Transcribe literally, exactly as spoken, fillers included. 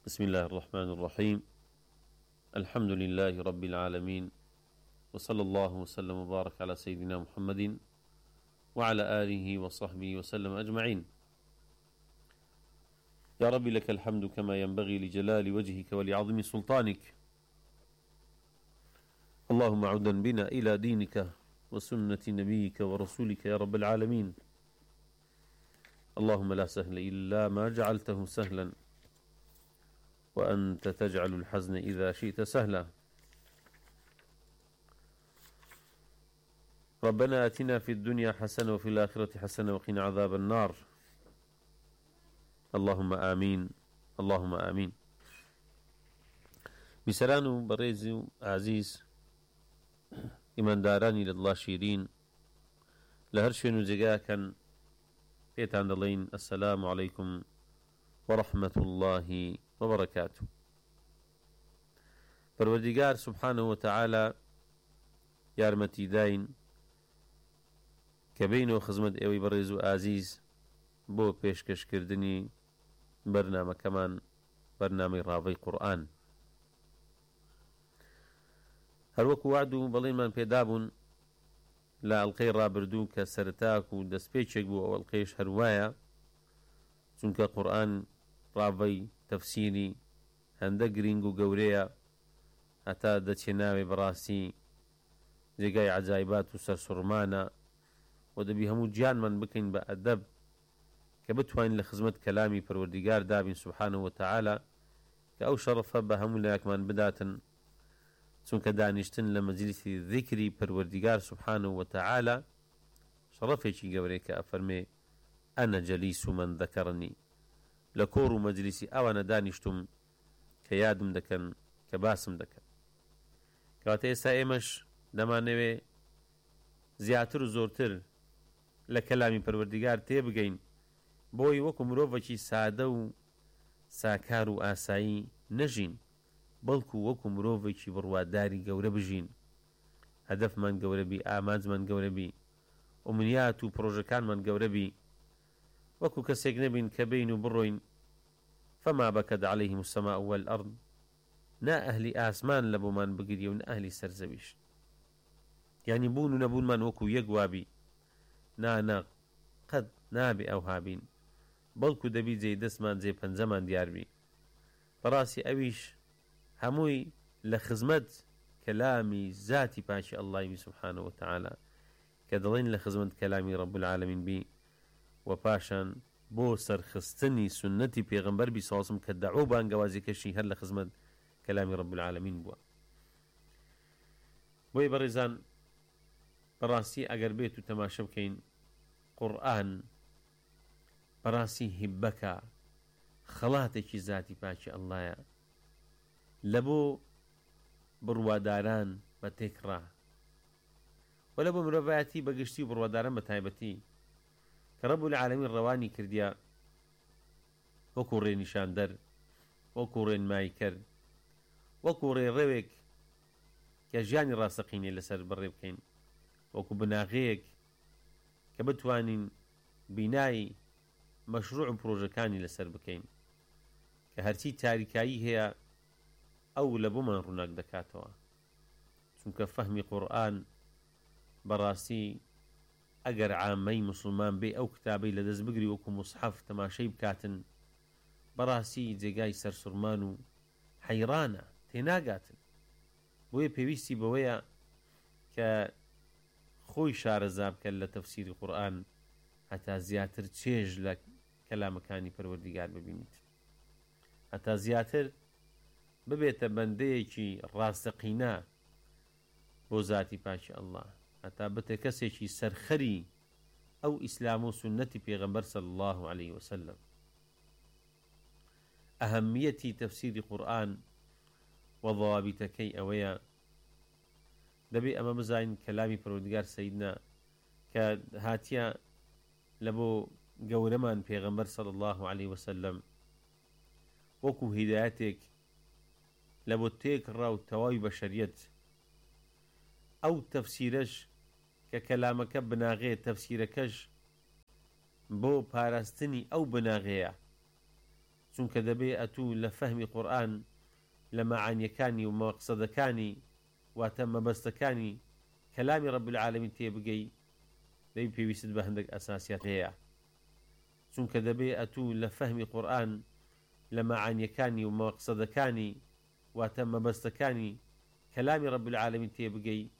بسم الله الرحمن الرحيم. الحمد لله رب العالمين، وصلى الله وسلم وبارك على سيدنا محمد وعلى آله وصحبه وسلم أجمعين. يا رب لك الحمد كما ينبغي لجلال وجهك ولعظم سلطانك. اللهم عدا بنا إلى دينك وسنة نبيك ورسولك يا رب العالمين. اللهم لا سهل إلا ما جعلته سهلا، وأنت تجعل الحزن إذا شئت سهلا. ربنا آتنا في الدنيا حسنة وفي الآخرة حسنة وقنا عذاب النار. اللهم آمين، اللهم آمين. بسران بريز عزيز إمان داراني لله شيرين لهرشين وزقاكا بيتان دلين. السلام عليكم ورحمة الله وبركاته. پروردگار سبحانه وتعالى يارمتي داين كبينو خزمت اوي بريزو عزيز بو پیشکش کردنی برنامه كمان برنامه راوي قرآن. هر وكو وعدو بلين من پیدابون لا القي رابردو كسرتاك و دسپيچك بو او القيش هروايا چونك قرآن راوي تفسيري هنده گرنگ و گوريا حتى دچناوي براسي جگاي عجائبات و سرسرمانا و دبي همو جان من بكين بأدب كبتوين لخزمت كلامي پروردگار دابين سبحانه وتعالى كأو شرفه بهمو لك من بداتا چونك دانشتن لمجلس ذكري پروردگار سبحانه وتعالى شرفه چي گوري كأفرمي أنا جليس من ذكرني لكورو مجلسي أوانا دانشتم كيادم دكن كباسم دكن كواتا إسا إيمش دما نوي زياتر و زورتر لكلامي پروردگار تيبگين بوي وكو مروفة سادو ساكارو آسايي نجين بلكو وكو مروفة برواداري قورة بجين هدف من قورة بي آماز من قورة بي ومنيات و بروجكان من قورة بي وكو كسيك نبين كبين وبروين فما بكد عليهم السماء والأرض نا أهلي آسمان لبو من بقري ونا أهلي سرزويش يعني بونو نبون من وكو يقوابي نا نا قد نابي أو هابين بلكو دبي زي دسمان زي پنزمان ديار بي براسي أويش هموي لخزمت كلامي ذاتي باشي الله سبحانه وتعالى كدلين لخزمت كلامي رب العالمين بي وباشان بو سرخستني سنتي پیغمبر بي صلى الله عليه وسلم كدعو بانقوازي كشي هر لخزمت كلامي رب العالمين بوا بوي برزان براسي اگر بيتو تماشا بكين قرآن براسي هبكا خلاتك ذاتي باشي الله لبو برواداران بتكرا ولبو مروفاتي بقشتي برواداران بتايبتي كرب العالمين رواني كرديا وكو ري نشان در وكو ري مايكر وكو ري رويك كجاني راسقيني لسر بريبكين وكو بناغيك كبتوانين بناي مشروع بروجكاني لسر بكين كهرتي تاريكاي هي او لبو من روناك دكاتوا چونك فهمي قرآن براسي اگر عامي مسلمان بي او كتابي لدز بقري وكو مصحف تماشي بكاتن براسي جيغاي سرسرمانو حيرانا تيناقاتن بوي بيويستي بويا كخوي شارزاب كلا تفسير القرآن حتى زياتر تشيج لك كلام كاني پروردگار ببينيت حتى زياتر ببيت بنديكي راسقينا بو ذاتي باشي الله حتى بتكسيشي سرخري او اسلام سنتي پیغمبر صلى الله عليه وسلم. اهميتي تفسير القرآن وضوابطكي اويا دبي اما مزاين كلامي پروردگار سيدنا كهاتيا لبو قورمان پیغمبر صلى الله عليه وسلم وكو هدايتك لبو تيك راو تواوي بشريت او تفسيرش ككلامك بناغي تفسيركش بو پاراستني او بناغيا چونکە دەبێ ئەتوو لە فەهمی قورئان لە مەعانیەکانی و مەقسەدەکانی واتە مەبەستەکانی کەلامی ڕەب العالەمین تێبگەی دەی پێویستت بە هەندێک ئەساسیات هەیە چونکە دەبێ ئەتوو لە فەهمی قورئان لە مەعانیەکانی و مەقسەدەکانی واتە مەبەستەکانی کەلامی ڕەب العالەمین تێبگەی